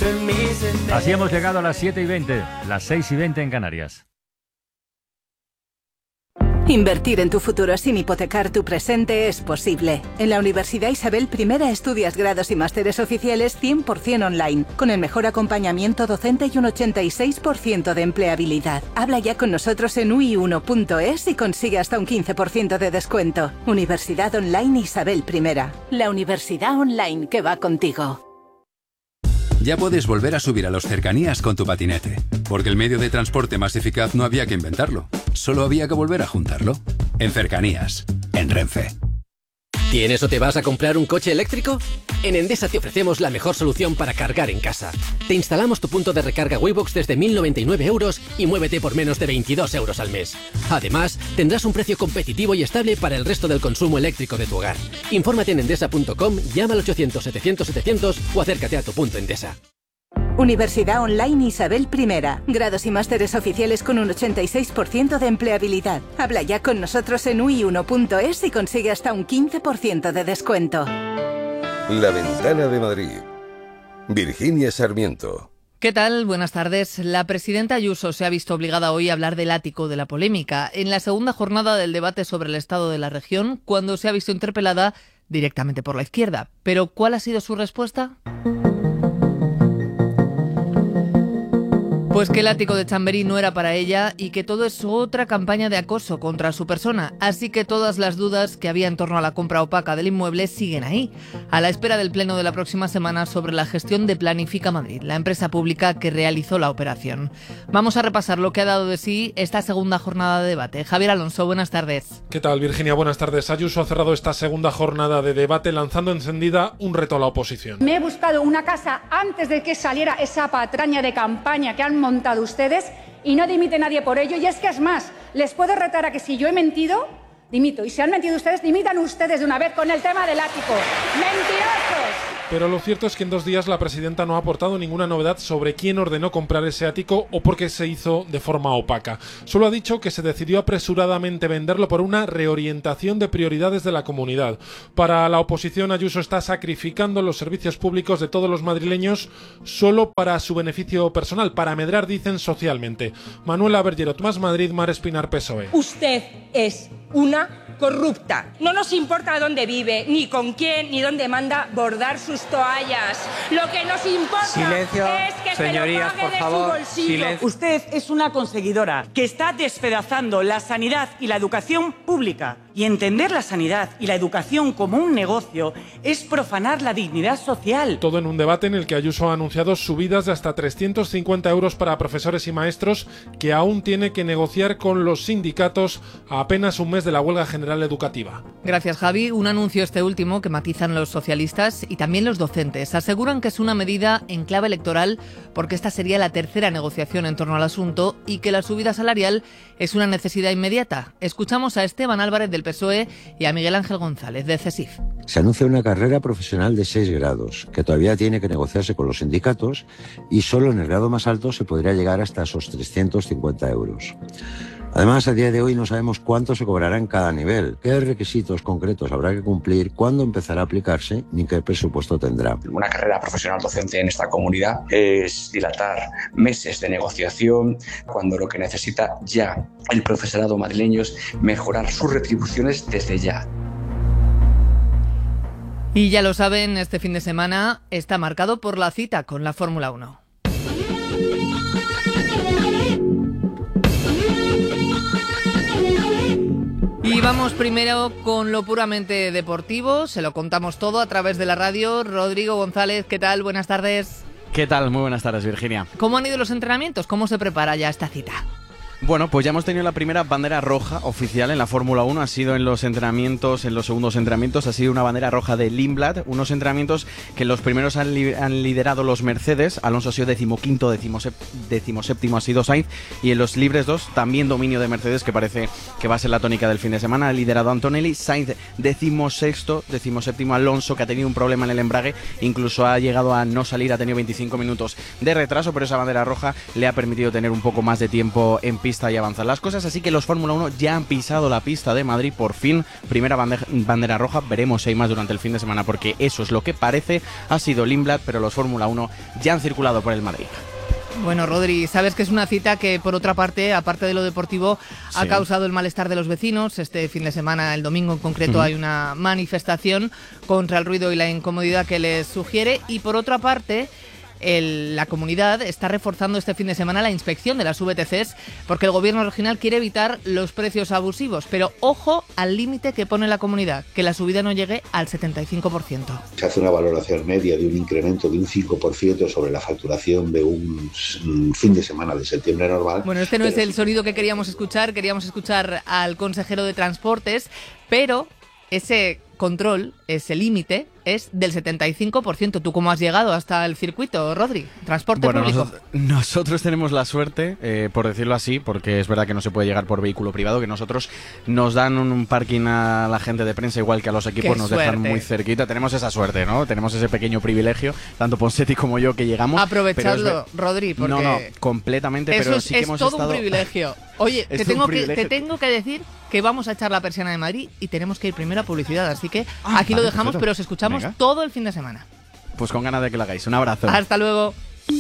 Así hemos llegado a las 7:20, las 6:20 en Canarias. Invertir en tu futuro sin hipotecar tu presente es posible. En la Universidad Isabel I estudias grados y másteres oficiales 100% online, con el mejor acompañamiento docente y un 86% de empleabilidad. Habla ya con nosotros en ui1.es y consigue hasta un 15% de descuento. Universidad Online Isabel I, la universidad online que va contigo. Ya puedes volver a subir a los cercanías con tu patinete, porque el medio de transporte más eficaz no había que inventarlo, solo había que volver a juntarlo. En Cercanías, en Renfe. ¿Tienes o te vas a comprar un coche eléctrico? En Endesa te ofrecemos la mejor solución para cargar en casa. Te instalamos tu punto de recarga Waybox desde 1.099 € y muévete por menos de 22 € al mes. Además, tendrás un precio competitivo y estable para el resto del consumo eléctrico de tu hogar. Infórmate en endesa.com, llama al 800-700-700 o acércate a tu punto Endesa. Universidad Online Isabel I. Grados y másteres oficiales con un 86% de empleabilidad. Habla ya con nosotros en ui1.es y consigue hasta un 15% de descuento. La Ventana de Madrid. Virginia Sarmiento. ¿Qué tal? Buenas tardes. La presidenta Ayuso se ha visto obligada hoy a hablar del ático de la polémica en la segunda jornada del debate sobre el estado de la región, cuando se ha visto interpelada directamente por la izquierda. ¿Pero cuál ha sido su respuesta? Pues que el ático de Chamberí no era para ella y que todo es otra campaña de acoso contra su persona. Así que todas las dudas que había en torno a la compra opaca del inmueble siguen ahí, a la espera del pleno de la próxima semana sobre la gestión de Planifica Madrid, la empresa pública que realizó la operación. Vamos a repasar lo que ha dado de sí esta segunda jornada de debate. Javier Alonso, buenas tardes. ¿Qué tal, Virginia? Buenas tardes. Ayuso ha cerrado esta segunda jornada de debate lanzando encendida un reto a la oposición. Me he buscado una casa antes de que saliera esa patraña de campaña que han montado ustedes y no dimite nadie por ello. Y es que es más, les puedo retar a que si yo he mentido, dimito. Y si han mentido ustedes, dimitan ustedes de una vez con el tema del ático. ¡Mentirosos! Pero lo cierto es que en 2 días la presidenta no ha aportado ninguna novedad sobre quién ordenó comprar ese ático o por qué se hizo de forma opaca. Solo ha dicho que se decidió apresuradamente venderlo por una reorientación de prioridades de la comunidad. Para la oposición, Ayuso está sacrificando los servicios públicos de todos los madrileños solo para su beneficio personal, para medrar, dicen, socialmente. Manuela Bergerot, Más Madrid, Mar Espinar, PSOE. Usted es una corrupta. No nos importa dónde vive, ni con quién, ni dónde manda bordar sus toallas. Lo que nos importa es que señorías, se lo pague por de favor, su bolsillo. silencio. Usted es una conseguidora que está despedazando la sanidad y la educación pública. Y entender la sanidad y la educación como un negocio es profanar la dignidad social. Todo en un debate en el que Ayuso ha anunciado subidas de hasta 350 € para profesores y maestros que aún tiene que negociar con los sindicatos a apenas un mes de la huelga general educativa. Gracias, Javi. Un anuncio este último que matizan los socialistas y también los docentes. Aseguran que es una medida en clave electoral porque esta sería la tercera negociación en torno al asunto y que la subida salarial es una necesidad inmediata. Escuchamos a Esteban Álvarez del PSOE y a Miguel Ángel González de CESIF. Se anuncia una carrera profesional de 6 grados, que todavía tiene que negociarse con los sindicatos y solo en el grado más alto se podría llegar hasta esos 350 €. Además, a día de hoy no sabemos cuánto se cobrará en cada nivel, qué requisitos concretos habrá que cumplir, cuándo empezará a aplicarse ni qué presupuesto tendrá. Una carrera profesional docente en esta comunidad es dilatar meses de negociación cuando lo que necesita ya el profesorado madrileño es mejorar sus retribuciones desde ya. Y ya lo saben, este fin de semana está marcado por la cita con la Fórmula 1. Y vamos primero con lo puramente deportivo, se lo contamos todo a través de la radio. Rodrigo González, ¿qué tal? Buenas tardes. ¿Qué tal? Muy buenas tardes, Virginia. ¿Cómo han ido los entrenamientos? ¿Cómo se prepara ya esta cita? Bueno, pues ya hemos tenido la primera bandera roja oficial en la Fórmula 1, ha sido en los entrenamientos, en los segundos entrenamientos, ha sido una bandera roja de Lindblad, unos entrenamientos que los primeros han liderado los Mercedes, Alonso ha sido 15º, 17º ha sido Sainz, y en los libres 2 también dominio de Mercedes, que parece que va a ser la tónica del fin de semana, ha liderado Antonelli, Sainz 16º, 17º Alonso, que ha tenido un problema en el embrague, incluso ha llegado a no salir, ha tenido 25 minutos de retraso, pero esa bandera roja le ha permitido tener un poco más de tiempo en pista pista y avanzan las cosas, así que los Fórmula 1 ya han pisado la pista de Madrid por fin. Primera bandera roja, veremos si hay más durante el fin de semana, porque eso es lo que parece. Ha sido Lindblad, pero los Fórmula 1 ya han circulado por el Madrid. Bueno, Rodri, sabes que es una cita que, por otra parte, aparte de lo deportivo, ha causado el malestar de los vecinos. Este fin de semana, el domingo en concreto, hay una manifestación contra el ruido y la incomodidad que les sugiere. Y por otra parte, la comunidad está reforzando este fin de semana la inspección de las VTCs porque el gobierno regional quiere evitar los precios abusivos. Pero ojo al límite que pone la comunidad, que la subida no llegue al 75%. Se hace una valoración media de un incremento de un 5% sobre la facturación de un fin de semana de septiembre normal. Bueno, este no es el sonido que queríamos escuchar al consejero de Transportes, pero ese control, ese límite, es del 75%. ¿Tú cómo has llegado hasta el circuito, Rodri? ¿Transporte público? Nosotros tenemos la suerte, por decirlo así, porque es verdad que no se puede llegar por vehículo privado, que nosotros nos dan un parking a la gente de prensa, igual que a los equipos nos dejan muy cerquita. Tenemos esa suerte, ¿no? Tenemos ese pequeño privilegio, tanto Ponseti como yo, que llegamos. Aprovechadlo, Rodri, porque... No, completamente, eso pero sí que hemos estado... estado... un privilegio. Oye, te tengo que decir que vamos a echar la persiana de Madrid y tenemos que ir primero a publicidad, así que aquí lo dejamos, pero os escuchamos todo el fin de semana. Pues con ganas de que lo hagáis. Un abrazo. Hasta luego.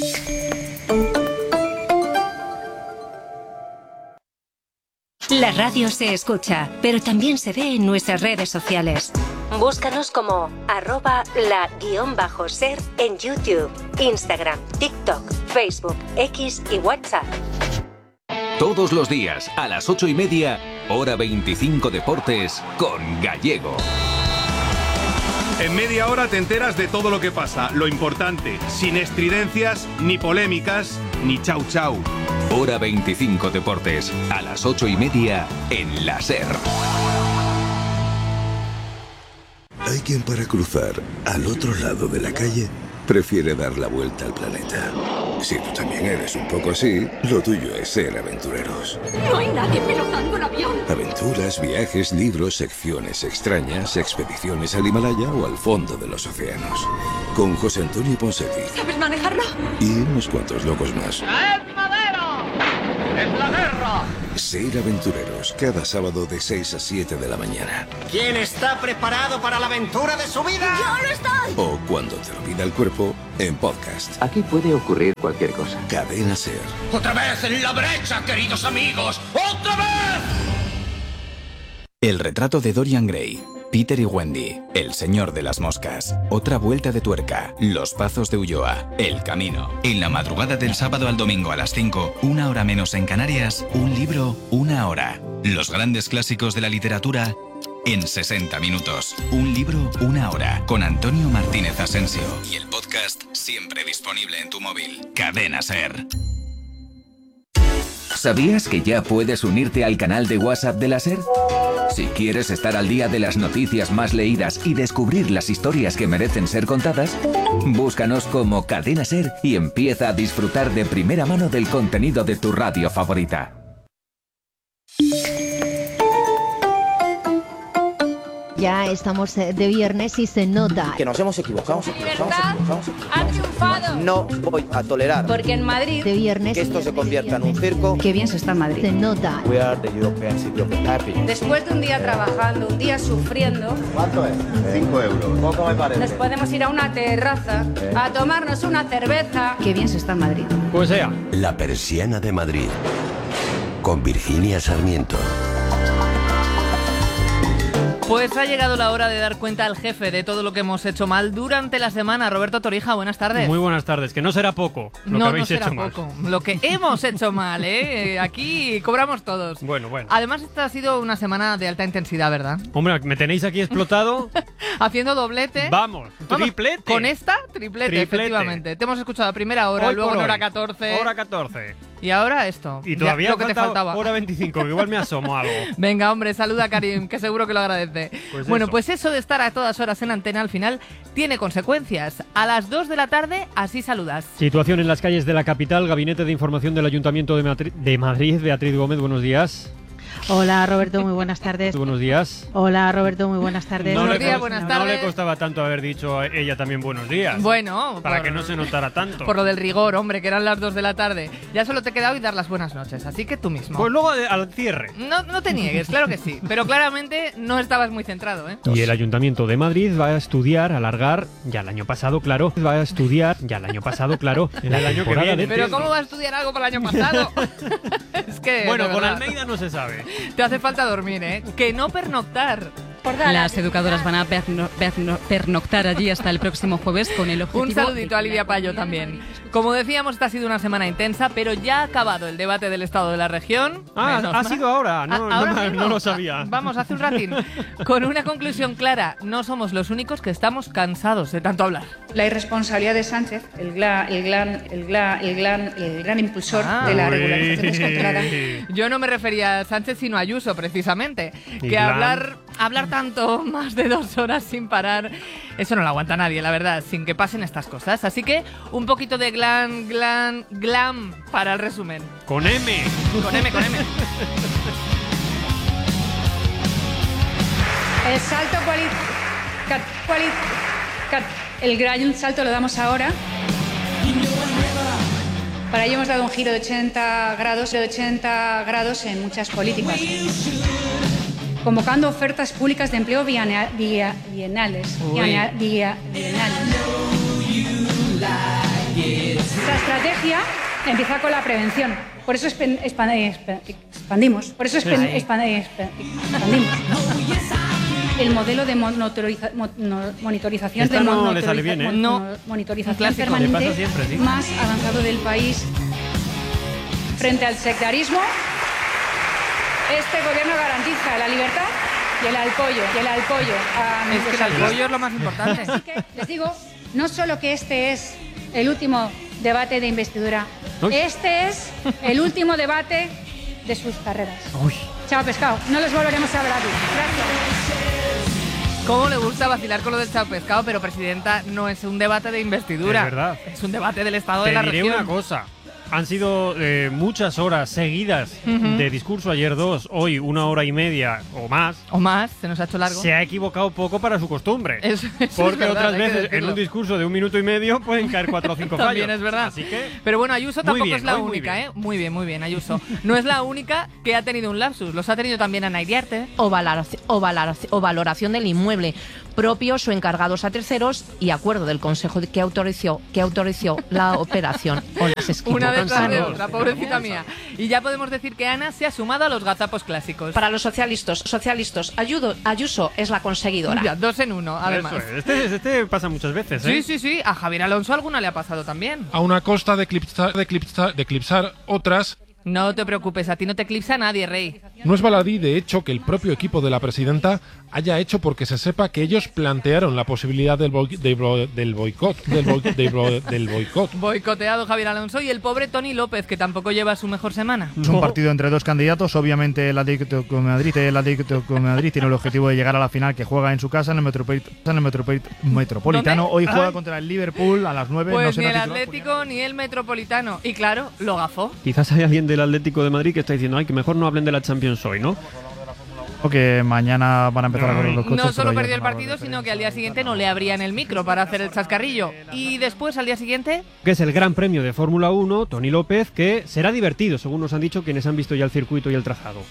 La radio se escucha, pero también se ve en nuestras redes sociales. Búscanos como @la_ser en YouTube, Instagram, TikTok, Facebook, X y WhatsApp. Todos los días, a las 8:30, Hora 25 Deportes, con Gallego. En media hora te enteras de todo lo que pasa, lo importante, sin estridencias, ni polémicas, ni chau chau. Hora 25 Deportes, a las 8:30, en la SER. Hay quien para cruzar al otro lado de la calle prefiere dar la vuelta al planeta. Si tú también eres un poco así, lo tuyo es ser aventureros. No hay nadie pilotando el avión. Aventuras, viajes, libros, secciones extrañas, expediciones al Himalaya o al fondo de los océanos. Con José Antonio Ponseti. ¿Sabes manejarlo? Y unos cuantos locos más. ¡Es madero! ¡Es la guerra! Ser aventureros, cada sábado de 6 a 7 de la mañana. ¿Quién está preparado para la aventura de su vida? ¡Yo lo estoy! O cuando te lo pida el cuerpo, en podcast. Aquí puede ocurrir cualquier cosa. Cadena SER. ¡Otra vez en la brecha, queridos amigos! ¡Otra vez! El retrato de Dorian Gray. Peter y Wendy, El señor de las moscas, Otra vuelta de tuerca, Los pazos de Ulloa, El camino. En la madrugada del sábado al domingo a las 5, 1 hora menos en Canarias, un libro, 1 hora. Los grandes clásicos de la literatura en 60 minutos. Un libro, 1 hora. Con Antonio Martínez Asensio. Y el podcast siempre disponible en tu móvil. Cadena SER. ¿Sabías que ya puedes unirte al canal de WhatsApp de la SER? Si quieres estar al día de las noticias más leídas y descubrir las historias que merecen ser contadas, búscanos como Cadena SER y empieza a disfrutar de primera mano del contenido de tu radio favorita. Ya estamos de viernes y se nota. Que nos hemos equivocado. Ha triunfado. No voy a tolerar. Porque en Madrid... De viernes. Que esto se convierta en un circo. Qué bien se está en Madrid. Se nota. We are the European City of the Happy. Después de un día trabajando, un día sufriendo... ¿Cuánto es? 5 euros. Poco me parece. Nos podemos ir a una terraza a tomarnos una cerveza. Qué bien se está en Madrid. Pues sea. La persiana de Madrid. Con Virginia Sarmiento. Pues ha llegado la hora de dar cuenta al jefe de todo lo que hemos hecho mal durante la semana. Roberto Torija, buenas tardes. Muy buenas tardes, que no será poco lo que habéis hecho mal. Lo que hemos hecho mal, ¿eh? Aquí cobramos todos. Bueno. Además, esta ha sido una semana de alta intensidad, ¿verdad? Hombre, me tenéis aquí explotado. Haciendo doblete. Vamos, triplete. Con esta, triplete, efectivamente. Te hemos escuchado a primera hora, luego en hora 14. Hora 14. Y ahora esto. Y todavía lo que te faltaba. Hora 25, que igual me asomo algo. Venga, hombre, saluda a Karim, que seguro que lo agradece. Pues eso de estar a todas horas en antena al final tiene consecuencias. A las 2 de la tarde, así saludas. Situación en las calles de la capital. Gabinete de Información del Ayuntamiento de Madrid. Beatriz Gómez, buenos días. Hola Roberto, muy buenas tardes. Buenos días. Hola Roberto, muy buenas tardes. Buenos días, buenas tardes. No le costaba tanto haber dicho a ella también buenos días. Bueno, para que no se notara tanto. Por lo del rigor, hombre, que eran las 2 de la tarde. Ya solo te queda hoy dar las buenas noches, así que tú mismo. Pues luego al cierre. No te niegues, claro que sí. Pero claramente no estabas muy centrado, ¿eh? Y el Ayuntamiento de Madrid va a estudiar, alargar, ya el año pasado, claro, el año que viene. Pero ¿cómo va a estudiar algo para el año pasado? Es que... Bueno, con Almeida no se sabe. Te hace falta dormir, ¿eh? Que no pernoctar. Las educadoras van a pernoctar allí hasta el próximo jueves con el objetivo... Un saludito a Lidia Payo también. Como decíamos, esta ha sido una semana intensa, pero ya ha acabado el debate del estado de la región. Ha sido ahora. No lo sabía. Vamos, hace un ratín. Con una conclusión clara, no somos los únicos que estamos cansados de tanto hablar. La irresponsabilidad de Sánchez, el gran impulsor de la regularización descontrolada. Yo no me refería a Sánchez, sino a Ayuso, precisamente. Que hablar tanto, más de 2 horas sin parar, eso no lo aguanta nadie, la verdad, sin que pasen estas cosas. Así que un poquito de glam para el resumen. Con M. Con M. El salto el gran salto lo damos ahora. Para ello hemos dado un giro de 80 grados en muchas políticas. Convocando ofertas públicas de empleo bienales. Esta estrategia empieza con la prevención. Por eso expandimos. El modelo de monitorización permanente más avanzado del país. Frente al sectarismo, este gobierno garantiza la libertad y el apoyo. Es que el apoyo es lo más importante. Así que les digo, no solo que este es el último debate de investidura, este es el último debate de sus carreras. Chao pescado, no les volveremos a hablar. Gracias. ¿Cómo le gusta vacilar con lo del chao pescado? Pero, presidenta, no es un debate de investidura. Es verdad. Es un debate del estado de la región. Te diré una cosa. Han sido muchas horas seguidas de discurso, ayer 2, hoy 1 hora y media o más. Se nos ha hecho largo. Se ha equivocado poco para su costumbre. Eso porque es verdad, otras veces en un discurso de 1 minuto y medio pueden caer 4 o 5 fallos. También es verdad. Así que, pero bueno, Ayuso tampoco es la única, muy bien. Muy bien, Ayuso. No es la única que ha tenido un lapsus. Los ha tenido también Ana Iriarte. O valoración del inmueble, propios o encargados a terceros, y acuerdo del Consejo que autorizó la operación o las esquinas. Una de la pobrecita mía. Y ya podemos decir que Ana se ha sumado a los gazapos clásicos. Para los socialistas, Ayuso es la conseguidora. Ya, 2 en 1, además. Eso es. Este pasa muchas veces, ¿eh? Sí. A Javier Alonso alguna le ha pasado también. A una costa de eclipsar otras. No te preocupes, a ti no te eclipsa nadie, Rey. No es baladí, de hecho, que el propio equipo de la presidenta haya hecho porque se sepa que ellos plantearon la posibilidad del boicot. Boicoteado Javier Alonso y el pobre Toni López, que tampoco lleva su mejor semana. Es un partido entre 2 candidatos. Obviamente el Atlético de Madrid tiene el objetivo de llegar a la final, que juega en su casa en el Metropolitano. Hoy juega contra el Liverpool a las 9. Pues no será ni el titular, Atlético ni el Metropolitano. Y claro, lo gafó. Quizás hay alguien del Atlético de Madrid que está diciendo que mejor no hablen de la Champions hoy, ¿no? O que mañana van a empezar a correr los coches. No solo perdió el partido, sino que al día siguiente no le abrían el micro para hacer el chascarrillo. Y después, al día siguiente... Que es el Gran Premio de Fórmula 1, Toni López, que será divertido, según nos han dicho quienes han visto ya el circuito y el trazado.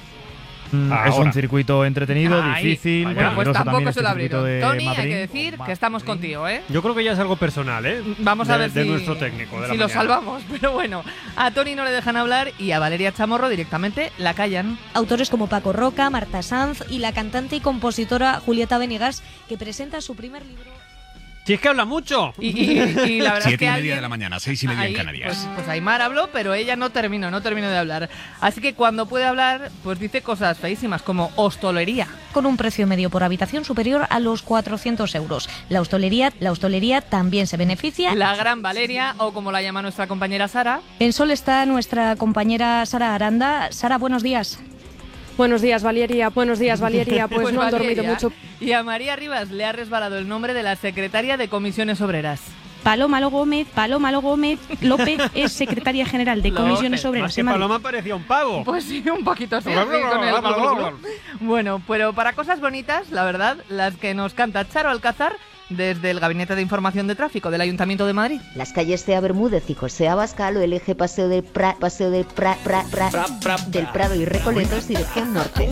Es un circuito entretenido, difícil. Bueno, pues tampoco se lo abrieron. Toni, hay que decir que estamos contigo, ¿eh? Yo creo que ya es algo personal, ¿eh? Vamos a ver de nuestro técnico. Si lo salvamos. Pero bueno, a Toni no le dejan hablar y a Valeria Chamorro directamente la callan. Autores como Paco Roca, Marta Sanz y la cantante y compositora Julieta Venegas, que presenta su primer libro. Si es que habla mucho. Y la verdad es que 7:30 de la mañana, 6:30 en Canarias. Pues Aymar habló, pero ella no terminó de hablar. Así que cuando puede hablar, pues dice cosas feísimas, como hostelería. Con un precio medio por habitación superior a los 400 euros. La hostelería también se beneficia. La gran Valeria, o como la llama nuestra compañera Sara. En Sol está nuestra compañera Sara Aranda. Sara, buenos días. Buenos días, Valeria. Pues no han dormido mucho. Y a María Rivas le ha resbalado el nombre de la secretaria de Comisiones Obreras. Paloma Gómez López es secretaria general de Comisiones Obreras. Más que Paloma parecía un pavo. Pues sí, un poquito así. Con el bueno, pero para cosas bonitas, la verdad, las que nos canta Charo Alcázar desde el Gabinete de Información de Tráfico del Ayuntamiento de Madrid. Las calles Cea Bermúdez y José Abascal o el eje Paseo del Prado y Recoletos, dirección norte.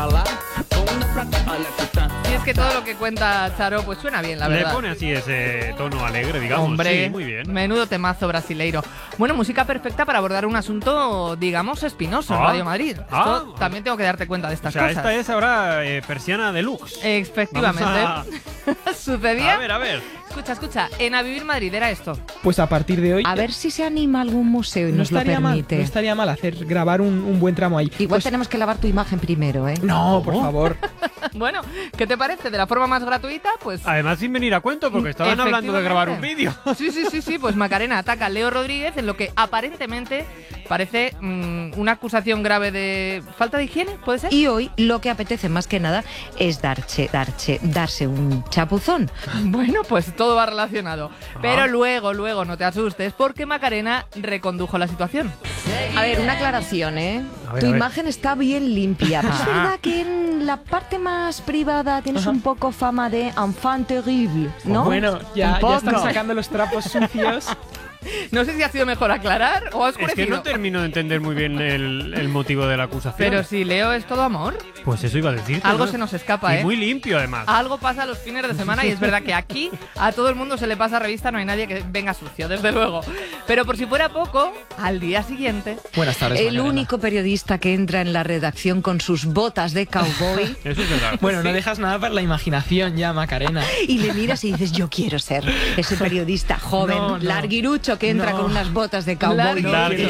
Y es que todo lo que cuenta Charo pues suena bien, la verdad. Le pone así ese tono alegre, digamos. Hombre, sí, muy bien. Menudo temazo brasileiro. Bueno, música perfecta para abordar un asunto, digamos, espinoso en Radio Madrid. Esto también tengo que darte cuenta de estas cosas. Esta es ahora persiana deluxe. Efectivamente. Sucedía. A ver. Escucha, en A Vivir Madrid era esto. Pues a partir de hoy... A ver si se anima algún museo y nos lo permite. No estaría mal grabar un buen tramo ahí. Igual tenemos que lavar tu imagen primero, ¿eh? No, por favor. Bueno, ¿qué te parece? De la forma más gratuita, pues... Además sin venir a cuento, porque estaban hablando de grabar un vídeo. Sí, pues Macarena ataca a Leo Rodríguez en lo que aparentemente parece una acusación grave de falta de higiene, ¿puede ser? Y hoy lo que apetece más que nada es darse un chapuzón. Bueno, pues todo va relacionado. Pero luego, no te asustes, porque Macarena recondujo la situación. A ver, una aclaración, ¿eh? Tu imagen está bien limpia. Es verdad que en la parte más privada tienes un poco fama de enfant terrible, ¿no? Bueno, ya están sacando los trapos sucios. No sé si ha sido mejor aclarar o ha oscurecido. Es que no termino de entender muy bien el motivo de la acusación. Pero si Leo es todo amor. Pues eso iba a decir. Algo se nos escapa, y muy limpio, además. Algo pasa los fines de semana y es verdad que aquí a todo el mundo se le pasa revista, no hay nadie que venga sucio, desde luego. Pero por si fuera poco, al día siguiente... Buenas tardes, el único periodista que entra en la redacción con sus botas de cowboy. Eso es verdad. Bueno, no dejas nada para la imaginación ya, Macarena. Y le miras y dices, yo quiero ser ese periodista joven, larguirucho, que entra con unas botas de cowboy.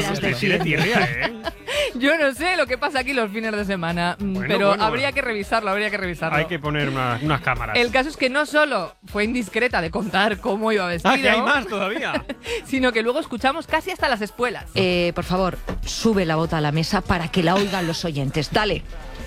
Yo no sé lo que pasa aquí los fines de semana, pero habría que revisarlo. Hay que poner unas cámaras. El caso es que no solo fue indiscreta de contar cómo iba vestido, que hay más todavía, sino que luego escuchamos casi hasta las espuelas. Por favor, sube la bota a la mesa para que la oigan los oyentes. Dale.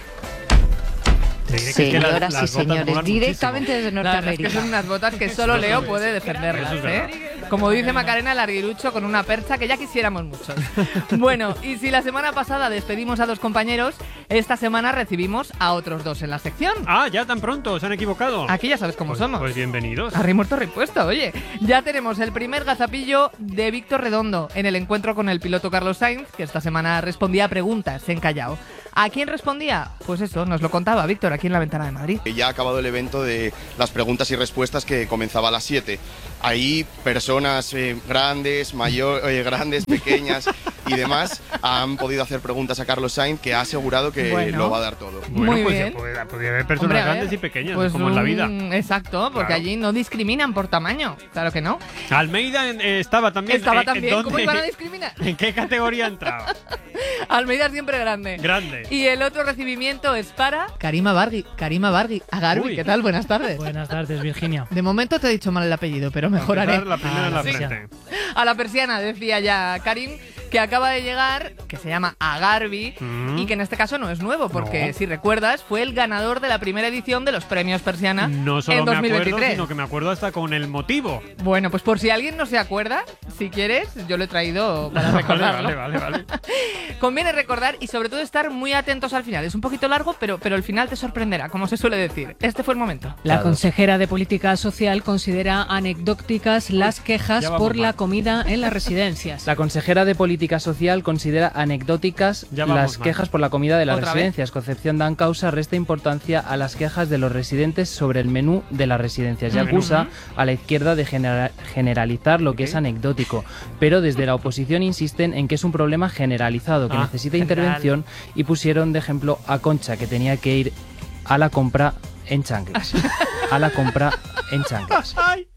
Señoras y señores, directamente desde Norteamérica. Es que son unas botas que solo Leo puede defenderlas, ¿eh? Como dice Macarena, larguirucho con una percha que ya quisiéramos muchos. Bueno, y si la semana pasada despedimos a 2 compañeros, esta semana recibimos a otros 2 en la sección. Ah, ya tan pronto, se han equivocado. Aquí ya sabes cómo somos. Pues bienvenidos. Arri muerto repuesto, oye. Ya tenemos el primer gazapillo de Víctor Redondo en el encuentro con el piloto Carlos Sainz, que esta semana respondía a preguntas en Callao. ¿A quién respondía? Pues eso, nos lo contaba Víctor aquí en la Ventana de Madrid. Ya ha acabado el evento de las preguntas y respuestas que comenzaba a las 7. Ahí personas grandes, grandes, pequeñas y demás han podido hacer preguntas a Carlos Sainz, que ha asegurado que lo va a dar todo. Bueno, muy pues bien. Podría haber personas grandes y pequeñas, pues como en la vida. Exacto, porque allí no discriminan por tamaño. Claro que no. Almeida estaba también. ¿Cómo iban a discriminar? ¿En qué categoría entraba? Almeida siempre grande. Grande. Y el otro recibimiento es para Karima Bargui, Agarbi. ¿Qué tal? Buenas tardes. Buenas tardes, Virginia. De momento te he dicho mal el apellido, pero mejoraré. La primera en la frente. A la persiana, decía ya Karim, que acaba de llegar, que se llama Agarbi, y que en este caso no es nuevo, porque si recuerdas, fue el ganador de la primera edición de los premios Persiana no solo en 2023. Me acuerdo, sino que me acuerdo hasta con el motivo. Bueno, pues por si alguien no se acuerda, si quieres, yo lo he traído para recordarlo. Vale. Conviene recordar y sobre todo estar muy atentos al final. Es un poquito largo, pero el final te sorprenderá, como se suele decir. Este fue el momento. La consejera de Política Social considera anecdóticas las quejas por la comida en las residencias. La consejera de Política Social considera anecdóticas las quejas por la comida de las residencias. Concepción Dancausa resta importancia a las quejas de los residentes sobre el menú de las residencias y acusa a la izquierda de generalizar lo que es anecdótico. Pero desde la oposición insisten en que es un problema generalizado que necesita intervención y pusieron de ejemplo a Concha, que tenía que ir a la compra en chanclas. A la compra en chanclas.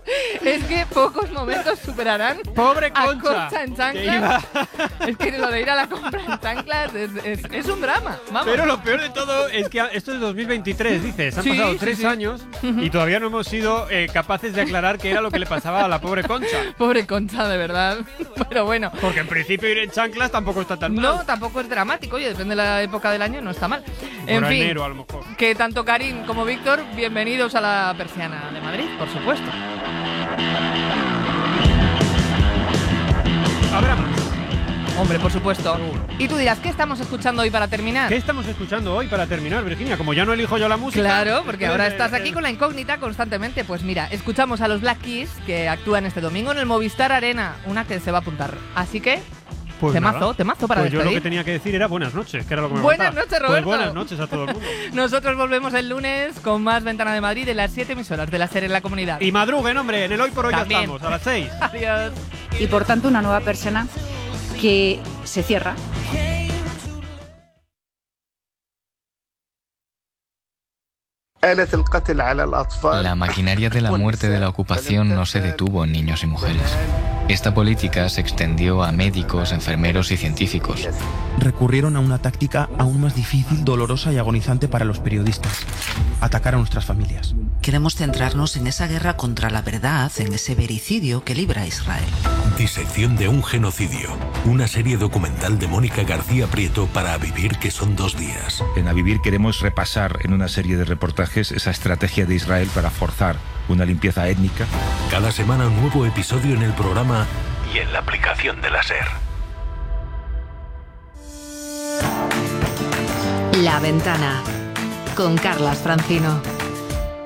Es que pocos momentos superarán ¡Pobre a Concha en chanclas. Es que lo de ir a la compra en chanclas es un drama. Vamos. Pero lo peor de todo es que esto es 2023, dices. Han pasado 3 años y todavía no hemos sido capaces de aclarar qué era lo que le pasaba a la pobre Concha. Pobre Concha, de verdad. Pero bueno. Porque en principio ir en chanclas tampoco está tan mal. No, tampoco es dramático. Oye, depende de la época del año, no está mal. En fin, enero, a lo mejor. Que tanto Karim como Víctor, bienvenidos a la Persiana de Madrid, por supuesto. Hombre, por supuesto. Y tú dirás, ¿qué estamos escuchando hoy para terminar? ¿Qué estamos escuchando hoy para terminar, Virginia? Como ya no elijo yo la música. Claro, porque ahora estás aquí con la incógnita constantemente. Pues mira, escuchamos a los Black Keys que actúan este domingo en el Movistar Arena, una que se va a apuntar. Así que, pues temazo para pues despedir. yo lo que tenía que decir era buenas noches, que era lo que me Buenas faltaba. noches, Roberto. Pues buenas noches a todo el mundo. Nosotros volvemos el lunes con más Ventana de Madrid en las 7 emisoras de la SER en la comunidad. Y madruguen, hombre, en el Hoy por Hoy También. ya estamos, a las 6. Adiós. Y por tanto una nueva persona que se cierra. La maquinaria de la muerte de la ocupación no se detuvo en niños y mujeres. Esta política se extendió a médicos, enfermeros y científicos. Recurrieron a una táctica aún más difícil, dolorosa y agonizante para los periodistas: atacar a nuestras familias. Queremos centrarnos en esa guerra contra la verdad, en ese vericidio que libra a Israel. Disección de un genocidio. Una serie documental de Mónica García Prieto para A Vivir, que son 2 días. En A Vivir queremos repasar en una serie de reportajes esa estrategia de Israel para forzar una limpieza étnica. Cada semana un nuevo episodio en el programa y en la aplicación de la SER. La Ventana con Carlas Francino.